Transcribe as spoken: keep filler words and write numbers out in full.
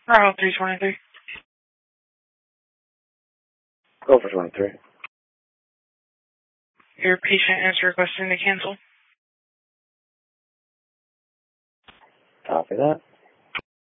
Bravo three twenty-three. Go for twenty-three. Your patient is requesting to cancel. Copy that.